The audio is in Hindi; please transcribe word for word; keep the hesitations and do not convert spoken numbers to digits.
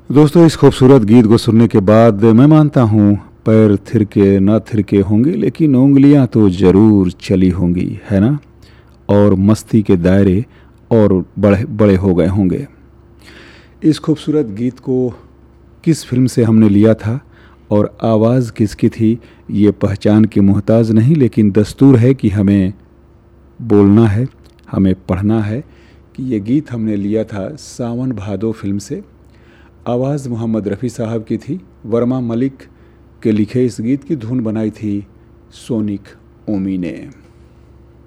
दोस्तों, इस खूबसूरत गीत को सुनने के बाद मैं मानता हूँ पैर थिरके ना थिरके होंगे, लेकिन उंगलियाँ तो ज़रूर चली होंगी, है ना। और मस्ती के दायरे और बड़े बड़े हो गए होंगे। इस खूबसूरत गीत को किस फिल्म से हमने लिया था और आवाज़ किसकी थी, ये पहचान की मोहताज नहीं, लेकिन दस्तूर है कि हमें बोलना है, हमें पढ़ना है कि ये गीत हमने लिया था सावन भादो फिल्म से। आवाज़ मोहम्मद रफ़ी साहब की थी। वर्मा मलिक के लिखे इस गीत की धुन बनाई थी सोनिक ओमी ने।